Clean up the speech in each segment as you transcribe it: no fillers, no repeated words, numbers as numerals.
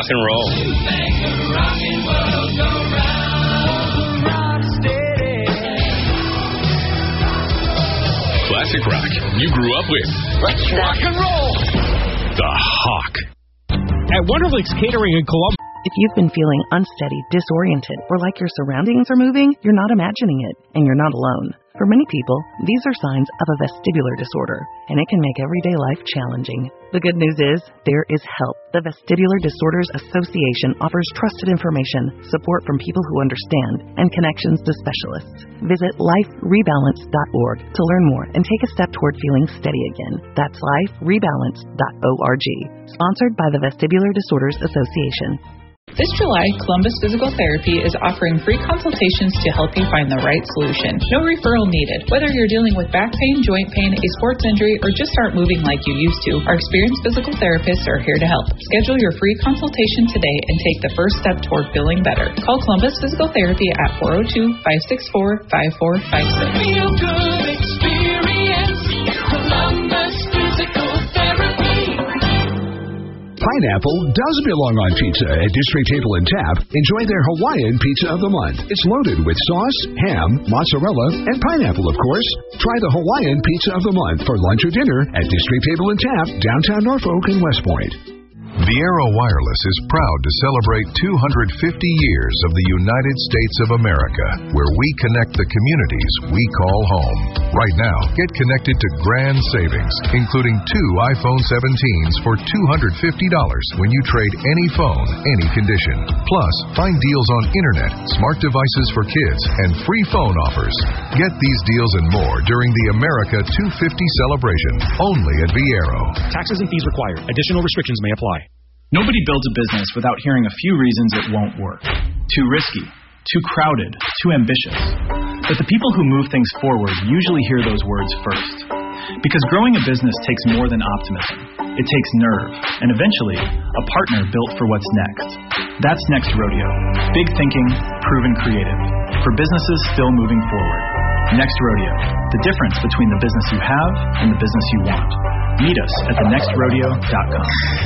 and roll. Classic rock you grew up with. Let's rock and roll. The Hawk. At Wonderlicks Catering in Columbus. If you've been feeling unsteady, disoriented, or like your surroundings are moving, you're not imagining it, and you're not alone. For many people, these are signs of a vestibular disorder, and it can make everyday life challenging. The good news is, there is help. The Vestibular Disorders Association offers trusted information, support from people who understand, and connections to specialists. Visit liferebalance.org to learn more and take a step toward feeling steady again. That's liferebalance.org. Sponsored by the Vestibular Disorders Association. This July, Columbus Physical Therapy is offering free consultations to help you find the right solution. No referral needed. Whether you're dealing with back pain, joint pain, a sports injury, or just aren't moving like you used to, our experienced physical therapists are here to help. Schedule your free consultation today and take the first step toward feeling better. Call Columbus Physical Therapy at 402-564-5456. Feel good experience. Columbus Physical Therapy. Pineapple does belong on pizza at District Table and Tap. Enjoy their Hawaiian Pizza of the Month. It's loaded with sauce, ham, mozzarella, and pineapple, of course. Try the Hawaiian Pizza of the Month for lunch or dinner at District Table and Tap, downtown Norfolk and West Point. Viero Wireless is proud to celebrate 250 years of the United States of America, where we connect the communities we call home. Right now, get connected to grand savings, including 2 iPhone 17s for $250 when you trade any phone, any condition. Plus, find deals on internet, smart devices for kids, and free phone offers. Get these deals and more during the America 250 celebration, only at Viero. Taxes and fees required. Additional restrictions may apply. Nobody builds a business without hearing a few reasons it won't work. Too risky, too crowded, too ambitious. But the people who move things forward usually hear those words first. Because growing a business takes more than optimism. It takes nerve, and eventually, a partner built for what's next. That's Next Rodeo. Big thinking, proven creative. For businesses still moving forward. Next Rodeo. The difference between the business you have and the business you want. Meet us at thenextrodeo.com.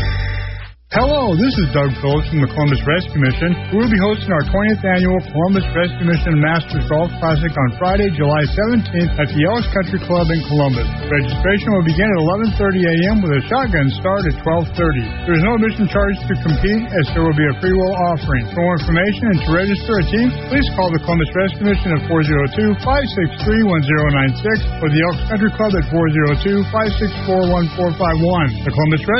Hello, this is Doug Phillips from the Columbus Rescue Mission. We'll be hosting our 20th annual Columbus Rescue Mission Masters Golf Classic on Friday, July 17th at the Elks Country Club in Columbus. Registration will begin at 11:30 a.m. with a shotgun start at 12:30. There is no admission charge to compete, as there will be a free will offering. For more information and to register a team, please call the Columbus Rescue Mission at 402-563-1096 or the Elks Country Club at 402-564-1451. The Columbus